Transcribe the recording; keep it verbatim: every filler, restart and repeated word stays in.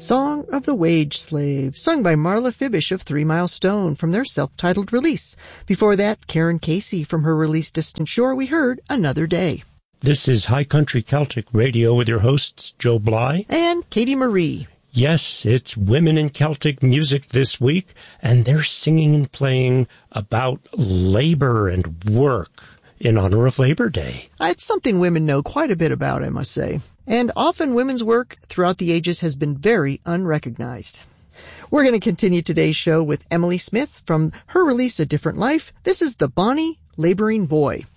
Song of the Wage Slave, sung by Marla Fibish of Three Mile Stone from their self-titled release. Before that, Karen Casey from her release Distant Shore, we heard Another Day. This is High Country Celtic Radio with your hosts Joe Bly and Katie Marie. Yes, it's Women in Celtic Music this week, and they're singing and playing about labor and work in honor of Labor Day. It's something women know quite a bit about, I must say. And often women's work throughout the ages has been very unrecognized. We're going to continue today's show with Emily Smith from her release A Different Life. This is The Bonnie Laboring Boy.